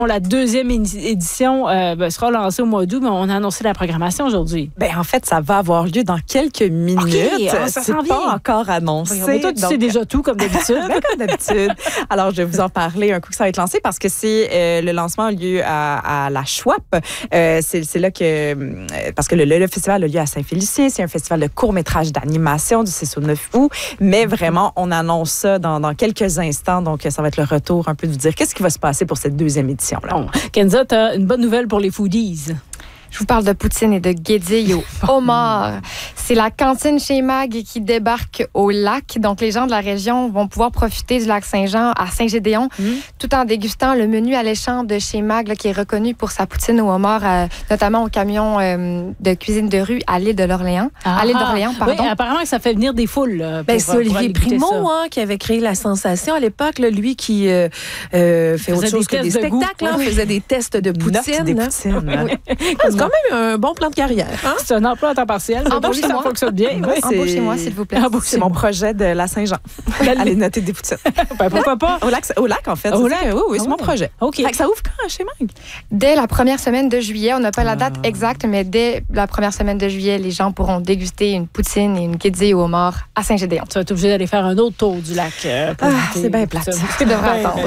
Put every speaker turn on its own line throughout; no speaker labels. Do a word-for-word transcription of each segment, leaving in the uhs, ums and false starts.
La deuxième édition euh, ben, sera lancée au mois d'août, mais on a annoncé la programmation aujourd'hui.
Ben en fait, ça va avoir lieu dans quelques minutes.
Okay, ah, ça
c'est
pas
bien. Encore annoncé.
Oui, toi, tu
donc...
sais déjà tout, comme d'habitude.
ben, comme d'habitude. Alors, je vais vous en parler un coup que ça va être lancé parce que c'est euh, le lancement a lieu à, à la Chouape. Euh, c'est, c'est là que... Euh, parce que le, le, le festival a lieu à Saint-Félicien. C'est un festival de court-métrage d'animation du six au neuf août. Mais vraiment, on annonce ça dans, dans quelques instants. Donc, ça va être le retour un peu de vous dire qu'est-ce qui va se passer pour cette deuxième édition-là.
Bon. Kenza, tu as une bonne nouvelle pour les foodies.
Je vous parle de poutine et de guédilles au homard. C'est la cantine chez Mag qui débarque au lac. Donc, les gens de la région vont pouvoir profiter du lac Saint-Jean à Saint-Gédéon, mmh. tout en dégustant le menu alléchant de chez Mag, là, qui est reconnu pour sa poutine au homard, euh, notamment au camion euh, de cuisine de rue à l'île de l'Orléans.
Ah,
à l'île d'Orléans, pardon.
Oui, apparemment que ça fait venir des foules. Là,
ben, c'est Olivier Primo hein, qui avait créé la sensation à l'époque. Là, lui qui euh, euh, fait autre chose que des spectacles. Là, faisait des tests de poutine.
Des poutines,
oui. C'est quand même un bon plan de carrière. Hein?
C'est un emploi à temps partiel.
Embauchez-moi.
Ça fonctionne bien.
Oui,
Embauchez-moi, s'il vous plaît.
Embauchez c'est mon projet de la Saint-Jean. Aller noter des poutines.
Ben, pourquoi pas?
Au lac, au lac en fait.
Au lac?
Que, oui, oui, c'est
oh.
mon projet.
OK.
Fait que ça ouvre quand chez Mag?
Dès la première semaine de juillet. On n'a pas la date ah. exacte, mais dès la première semaine de juillet, les gens pourront déguster une poutine et une guédille au homard à Saint-Gédéon.
Tu vas être obligé d'aller faire un autre tour du lac. Euh,
ah, c'est bien plate.
Tu devrais attendre.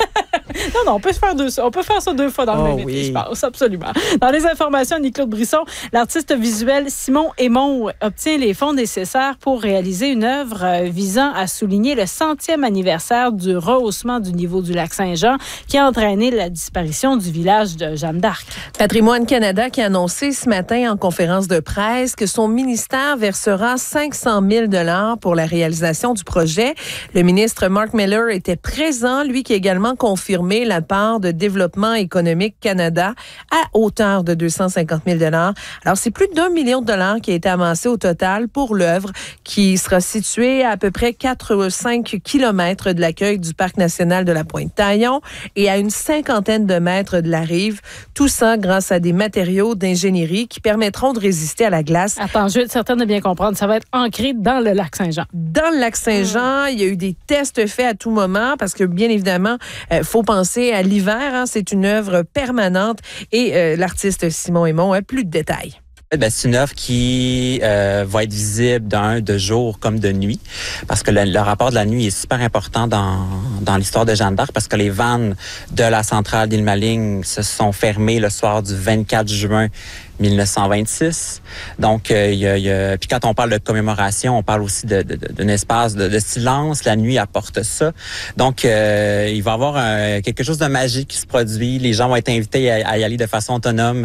Non, non, on peut, se faire deux, on peut faire ça deux fois dans le
oh,
même
oui.
été, je pense, absolument. Dans les informations, Annie-Claude Brisson, l'artiste visuel Simon Aymon obtient les fonds nécessaires pour réaliser une œuvre visant à souligner le centième anniversaire du rehaussement du niveau du lac Saint-Jean qui a entraîné la disparition du village de Jeanne d'Arc.
Patrimoine Canada qui a annoncé ce matin en conférence de presse que son ministère versera cinq cent mille dollars pour la réalisation du projet. Le ministre Mark Miller était présent, lui qui a également confirmé la part de Développement économique Canada à hauteur de deux cent cinquante mille dollars. Alors, c'est plus d'un million de dollars qui a été amassé au total pour l'œuvre qui sera située à à peu près quatre à cinq kilomètres de l'accueil du Parc national de la Pointe-Taillon et à une cinquantaine de mètres de la rive. Tout ça grâce à des matériaux d'ingénierie qui permettront de résister à la glace.
Attends, je vais être certaine de bien comprendre. Ça va être ancré dans le lac Saint-Jean.
Dans le lac Saint-Jean, mmh. il y a eu des tests faits à tout moment parce que, bien évidemment, il euh, faut penser à l'hiver. Hein, c'est une œuvre permanente et euh, l'artiste Simon Aymon a plus de détails.
Ben, c'est une œuvre qui euh, va être visible d'un de jour comme de nuit, parce que le, le rapport de la nuit est super important dans dans l'histoire de Jeanne d'Arc, parce que les vannes de la centrale d'Île-Maligne se sont fermées le soir du vingt-quatre juin mille neuf cent vingt-six. Donc, euh, y a, y a, puis quand on parle de commémoration, on parle aussi de, de, de, d'un espace de, de silence. La nuit apporte ça. Donc, euh, il va y avoir un, quelque chose de magique qui se produit. Les gens vont être invités à, à y aller de façon autonome.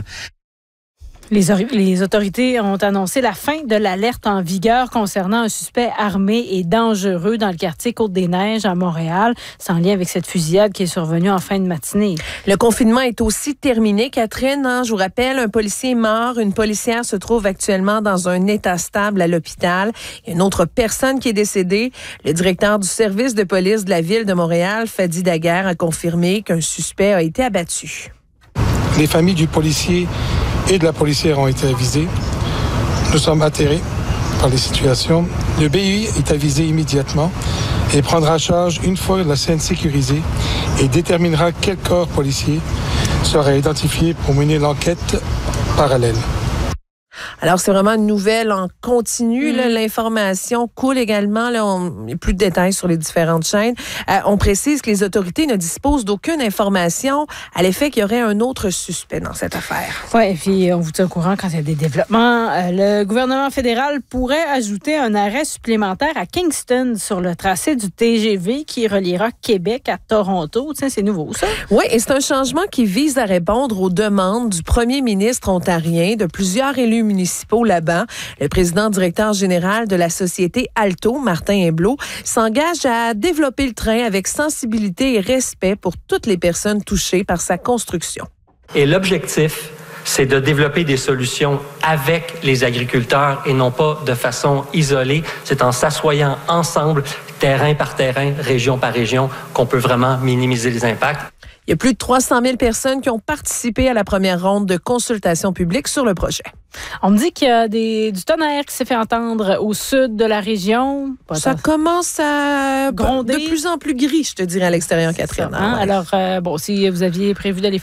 Les, or- les autorités ont annoncé la fin de l'alerte en vigueur concernant un suspect armé et dangereux dans le quartier Côte-des-Neiges à Montréal. C'est en lien avec cette fusillade qui est survenue en fin de matinée.
Le confinement est aussi terminé, Catherine. Hein, je vous rappelle, un policier est mort. Une policière se trouve actuellement dans un état stable à l'hôpital. Il y a une autre personne qui est décédée. Le directeur du service de police de la ville de Montréal, Fadi Daguerre, a confirmé qu'un suspect a été abattu.
Les familles du policier et de la policière ont été avisées. Nous sommes atterrés par les situations. Le B I est avisé immédiatement et prendra charge une fois la scène sécurisée et déterminera quel corps policier sera identifié pour mener l'enquête parallèle.
Alors, c'est vraiment une nouvelle en continu. Mmh. Là, l'information coule également. Là, on, il y a plus de détails sur les différentes chaînes. Euh, on précise que les autorités ne disposent d'aucune information à l'effet qu'il y aurait un autre suspect dans cette affaire.
Oui, et puis on vous tient au courant quand il y a des développements. Euh, le gouvernement fédéral pourrait ajouter un arrêt supplémentaire à Kingston sur le tracé du T G V qui reliera Québec à Toronto. Tiens, c'est nouveau, ça?
Oui, et c'est un changement qui vise à répondre aux demandes du premier ministre ontarien, de plusieurs élus municipaux là-bas. Le président directeur général de la société Alto, Martin Héblot, s'engage à développer le train avec sensibilité et respect pour toutes les personnes touchées par sa construction.
Et l'objectif, c'est de développer des solutions avec les agriculteurs et non pas de façon isolée. C'est en s'assoyant ensemble, terrain par terrain, région par région, qu'on peut vraiment minimiser les impacts.
Il y a plus de trois cent mille personnes qui ont participé à la première ronde de consultation publique sur le projet.
On me dit qu'il y a des, du tonnerre qui s'est fait entendre au sud de la région. Pas
Ça
tant-
commence à
Gronder.
de plus en plus gris, je te dirais, à l'extérieur, Catherine.
Hein?
Ah ouais.
Alors, euh, bon, si vous aviez prévu d'aller